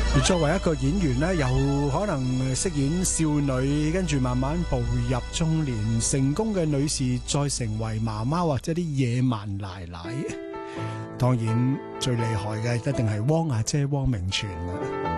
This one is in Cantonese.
而作為一個演員呢，有可能飾演少女，跟住慢慢步入中年，成功嘅女士再成為媽媽或者啲野蠻奶奶。當然最厲害嘅一定係汪阿姐汪明荃啦。